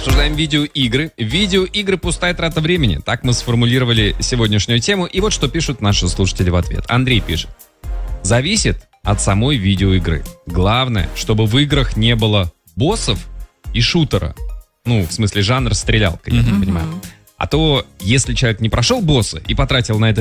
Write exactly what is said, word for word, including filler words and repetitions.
Обсуждаем видеоигры. Видеоигры — пустая трата времени. Так мы сформулировали сегодняшнюю тему. И вот что пишут наши слушатели в ответ. Андрей пишет. Зависит от самой видеоигры. Главное, чтобы в играх не было боссов и шутера. Ну, в смысле, жанр стрелялка, я Mm-hmm. так понимаю. А то, если человек не прошел босса и потратил на это